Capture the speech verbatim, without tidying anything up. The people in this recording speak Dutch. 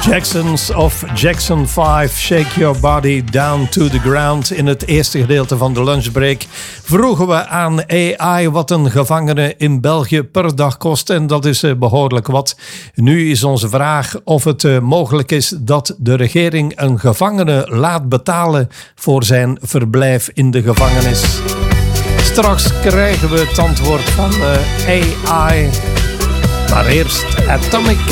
Jacksons of Jackson vijf, Shake Your Body Down to the Ground. In het eerste gedeelte van de lunchbreak vroegen we aan A I wat een gevangene in België per dag kost. En dat is behoorlijk wat. Nu is onze vraag of het mogelijk is dat de regering een gevangene laat betalen voor zijn verblijf in de gevangenis. Straks krijgen we het antwoord van uh, A I. Maar eerst Atomic